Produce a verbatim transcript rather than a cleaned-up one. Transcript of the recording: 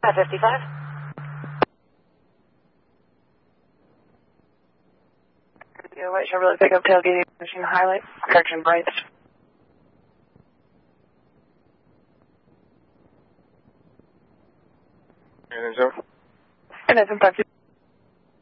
five fifty-five. Yeah, white Chevrolet pickup tailgating machine highlight. Correction brights. Anything, sir? And that's in fact.